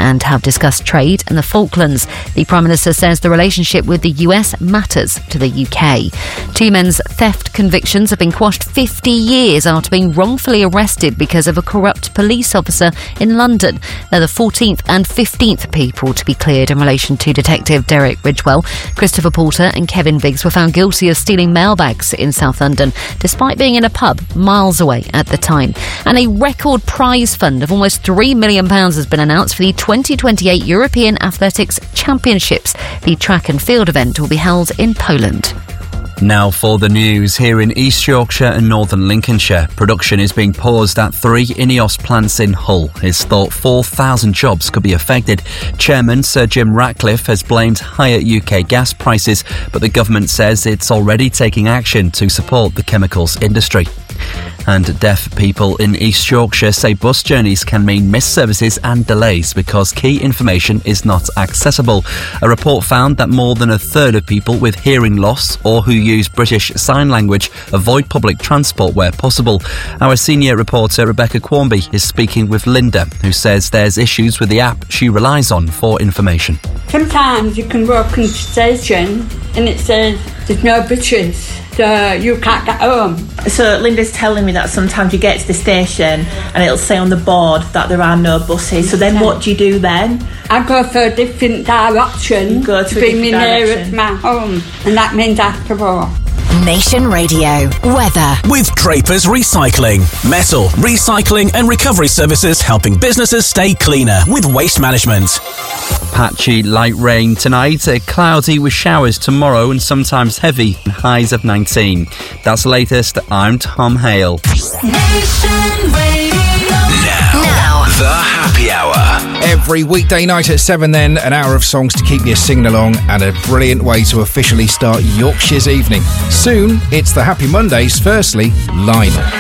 and have discussed trade and the Falklands. The Prime Minister says the relationship with the US matters to the UK. Two men's theft convictions have been quashed 50 years after being wrongfully arrested because of a corrupt police officer in London. They're the 14th and 15th people to be cleared in relation to Detective Derek Ridgewell. Christopher Porter and Kevin Biggs were found guilty of stealing mailbags in South London, despite being in a pub miles away at the time. And a record prize fund of almost £3 million has been announced for the 2028 European Athletics Championships. The track and field event will be held in Poland. Now for the news. Here in East Yorkshire and northern Lincolnshire, production is being paused at 3 INEOS plants in Hull. It's thought 4,000 jobs could be affected. Chairman Sir Jim Ratcliffe has blamed higher UK gas prices, but the government says it's already taking action to support the chemicals industry. And deaf people in East Yorkshire say bus journeys can mean missed services and delays because key information is not accessible. A report found that more than a third of people with hearing loss or who use British Sign Language avoid public transport where possible. Our senior reporter Rebecca Quarmby is speaking with Linda, who says there's issues with the app she relies on for information. Sometimes you can walk into the station and it says there's no buses, so you can't get home. So Linda's telling me that sometimes you get to the station and it'll say on the board that there are no buses. So then what do you do then? I go for a different direction to bring me nearer to my home, and that means I have to walk. Nation Radio weather with Drapers Recycling, metal recycling and recovery services, helping businesses stay cleaner with waste management. Patchy light rain tonight, cloudy with showers tomorrow and sometimes heavy, and highs of 19. That's the latest. I'm Tom Hale. Nation Radio. Now, the Happy Hour. Every weekday night at 7 then, an hour of songs to keep you singing along and a brilliant way to officially start Yorkshire's evening. Soon, it's the Happy Mondays. Firstly, Lionel.